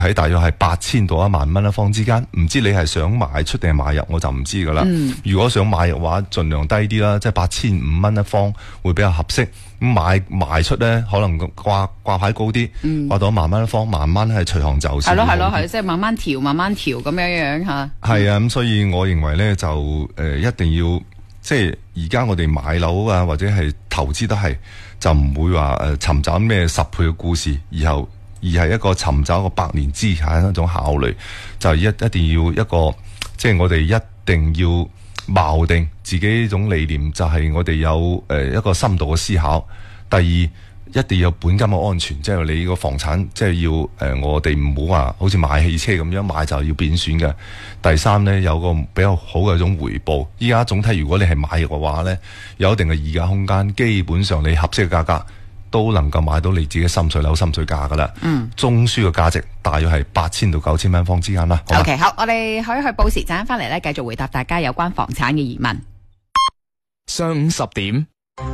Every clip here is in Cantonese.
喺大約係8000到1萬蚊一方之間，唔知你係想賣出定係買入，我就唔知噶啦。如果想買入嘅話，盡量低啲啦，即係8500蚊一方會比較合適。咁賣出咧，可能掛牌高啲，掛到1萬蚊一方，慢慢係隨行就市。 係咯，即係慢慢調咁樣嚇。係啊，咁所以我認為咧就一定要即係而家我哋買樓啊，或者係投資都係就唔會話尋找咩10倍嘅故事，而係一個尋找一個100年資產一種考慮，就一定要一個即係我哋一定要錨定自己呢種理念，就係我哋有一個深度嘅思考。第二，一定要有本金嘅安全，即係你個房產即係要我哋唔好話好似買汽車咁樣買就要變損嘅。第三呢，有個比較好嘅一種回報。依家總體如果你係買嘅話呢，有一定嘅議價空間，基本上你合適嘅價格都能夠買到你自己心水樓心水價噶啦。中樞嘅價值大約係8000到9000蚊方之間啦。 OK， 好，我哋可以去報時，陣間翻嚟咧，繼續回答大家有關房產嘅疑問。 上午10點，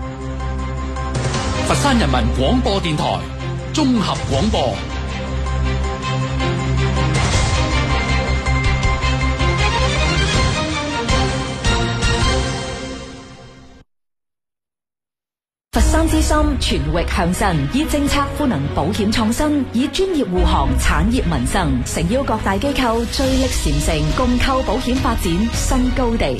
佛山人民廣播電台綜合廣播。 佛山之心，全域向新，以政策賦能保險創新，以專業護航產業民生，誠邀各大機構聚力禪城，共構保險發展新高地。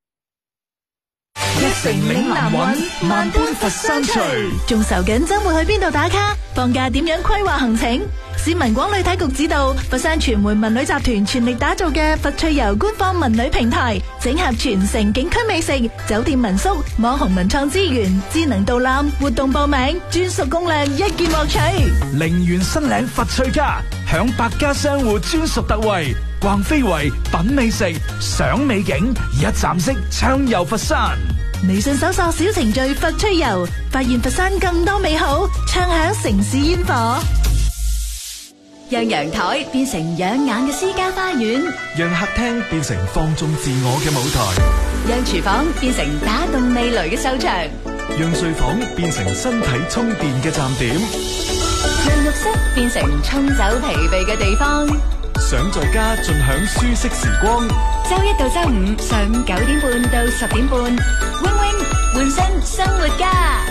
一城嶺南韻，萬般佛山趣。 仲愁緊周末去邊度打卡？放假點樣規劃行程？市民廣旅體局指導，佛山傳媒文旅集團全力打造嘅佛趣遊官方文旅平台，整合全城景區美食、酒店民宿、網紅文創資源、智能導覽、活動報名、專屬攻略，一鍵獲取。 陵園新嶺佛趣家，享百家商戶專屬特惠，逛非遺、品美食、賞美景，一站式暢遊佛山。 微信搜索小程序佛趣遊，發現佛山更多美好，暢享城市煙火。 讓陽台變成養眼嘅私家花園， 讓客廳變成放縱自我嘅舞台， 讓廚房變成打動味蕾嘅秀場， 讓睡房變成身體充電嘅站點， 讓浴室變成沖走疲憊嘅地方。 想在家盡享舒適時光， 周一到周五上午9點半到10點半，Wing Wing 換身生活家。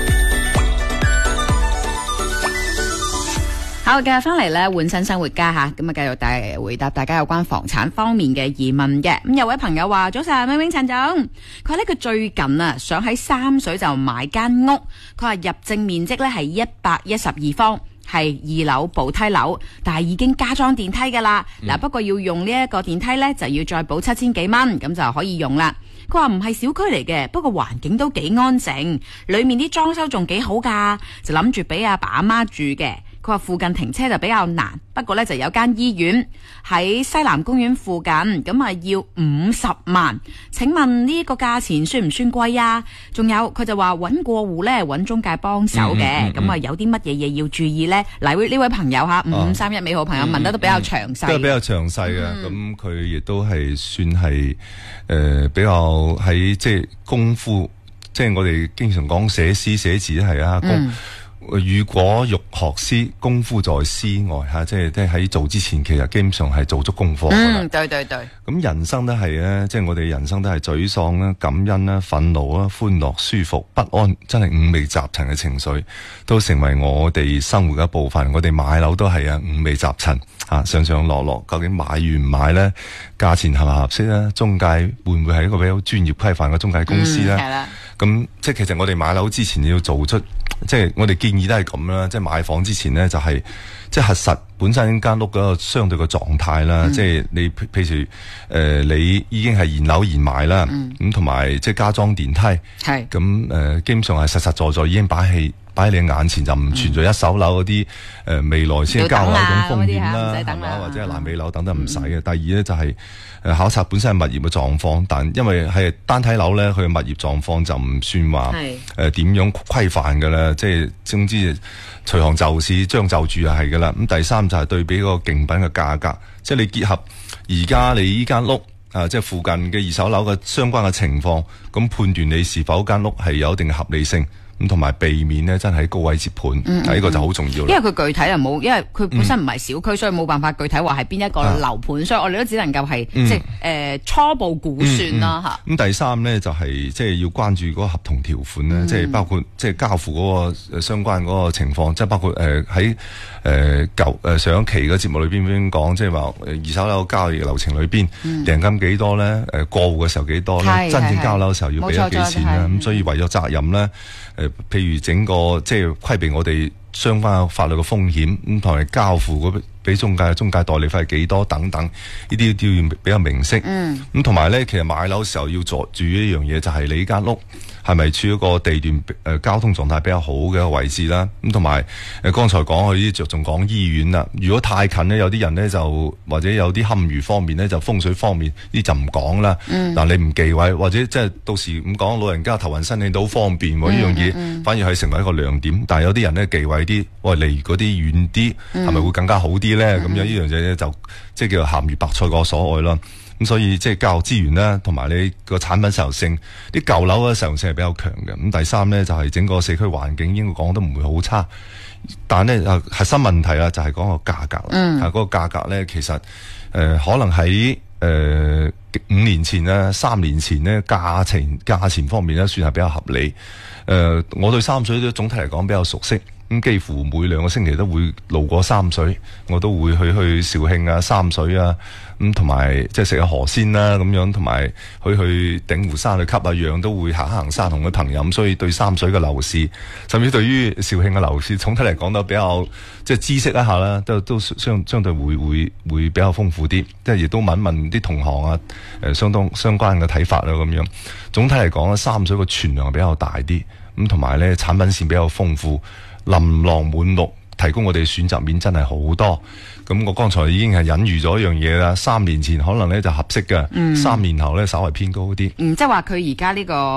好嘅，翻嚟咧換身生活家吓，咁啊繼續回答大家有關房產方面嘅疑問嘅。咁有位朋友話：早晨，Wing Wing陳總，佢話咧佢最近啊想喺三水就買間屋，佢話入證面積咧係112方。係2樓步梯樓，但係已經加裝電梯噶啦。不過要用呢一個電梯呢，就要再補7000幾蚊，咁就可以用啦。佢話唔係小區嚟嘅，不過環境都幾安靜，裏面啲裝修仲幾好噶，就諗住俾阿爸阿媽住嘅。佢話附近停車就比較難，不過呢就有間醫院喺西南公園附近，咁啊要50萬。請問呢個價錢算唔算貴啊？仲有佢就話揾過戶呢，揾中介幫手嘅，咁啊有啲乜嘢嘢要注意呢？嗱，呢位朋友吓5531美好朋友問得都比較詳細， 都係比較詳細嘅。咁佢亦都係算係比較喺即係功夫，即係我哋經常講寫詩寫字係啊。如果欲學詩，功夫在詩外吓，即係喺做之前，其實基本上係做足功課。 對。 咁人生都係咧，即係我哋人生都係沮喪啦、感恩啦、憤怒啦、歡樂、舒服、不安，真係五味雜陳嘅情緒，都成為我哋生活嘅一部分。我哋買樓都係啊，五味雜陳啊，上上落落，究竟買與唔買咧？價錢合唔合適咧？中介會唔會係一個比較專業規範嘅中介公司咧？ 係啦。 咁即係其實我哋買樓之前要做出，即係我哋建議都係咁啦，即係買房之前呢，就係即係核實本身間屋嗰個相對嘅狀態啦。即係你譬如你已經係現樓現賣啦，咁同埋即係加裝電梯，係咁基本上係實實在在已經擺喺你眼前，就唔存在一手樓嗰啲未來先交樓咁風險啦，係嘛？或者係爛尾樓等等唔使嘅。第二呢，就係考察本身係物業嘅狀況，但因為係單體樓咧，佢嘅物業狀況就唔算話點樣規範嘅啦，即係總之隨行就市，將就住就係嘅啦。咁第三就係對比嗰個競品嘅價格，即係你結合而家你依間屋即係附近嘅二手樓嘅相關嘅情況，咁判斷你是否間屋係有一定嘅合理性。 咁同埋避免咧真係喺高位接盤，呢個就好重要啦。 因為佢具體又冇，因為佢本身唔係小區，所以冇辦法具體話係邊一個樓盤，所以我哋都只能夠係即係初步估算啦嚇。 咁第三咧就係即係要關注嗰個合同條款咧，即係包括即係交付嗰個相關嗰個情況，即係包括喺上一期嘅節目裏邊講，即係話二手樓交易流程裏邊訂金幾多咧？過戶嘅時候幾多咧？真正交樓嘅時候要俾咗幾錢咧？咁所以為咗責任咧，譬如整個即係規避我哋相關法律嘅風險，咁同埋交付俾中介代理費係幾多等等，呢啲都要比較明晰。咁同埋咧，其實買樓嘅時候要注意一樣嘢，就係你間屋係咪處於一個地段交通狀態比較好嘅一個位置啦？咁同埋剛才講佢啲着重講醫院啦。如果太近咧，有啲人咧就或者有啲堪輿方面咧，就風水方面呢就唔講啦。但你唔忌諱，或者即係到時咁講，老人家頭暈身㷫都好方便喎。呢樣嘢反而係成為一個亮點。但係有啲人咧忌諱啲，喂離嗰啲遠啲，係咪會更加好啲咧？咁樣呢樣嘢咧就即係叫做鹹魚白菜各所愛啦。咁所以即係教育資源啦，同埋你個產品實用性，啲舊樓嘅實用性係比較強嘅。咁第三咧就係整個社區環境應該講都唔會好差，但係咧核心問題啦就係講個價格啦。嗰個價格咧其實可能喺5年前啦、3年前咧價錢方面咧算係比較合理。我對三水都總體嚟講比較熟悉。咁幾乎每2個星期都會路過三水，我都會去肇慶啊、三水啊，咁同埋即係食下河鮮啦咁樣，同埋去鼎湖山去吸下氧，都會行山同佢朋友。所以對三水嘅樓市，甚至對於肇慶嘅樓市，總體嚟講都比較即係知識一下啦，都相對會比較豐富啲。即係亦都問啲同行啊，相關嘅睇法啦咁樣。總體嚟講咧，三水嘅存量係比較大啲，咁同埋咧產品線比較豐富。琳琅滿目，提供我哋選擇面真係好多。咁我剛才已經係隱喻咗一樣嘢啦。3年前可能咧就合適嘅，3年後咧稍為偏高啲。 即係話佢而家呢個